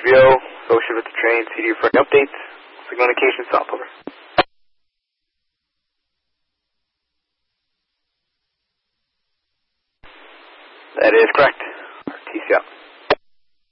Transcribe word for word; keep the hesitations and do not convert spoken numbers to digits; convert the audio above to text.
V O, associated with the train, C D for any updates. Signal indication, stop, over. That is correct. T C out.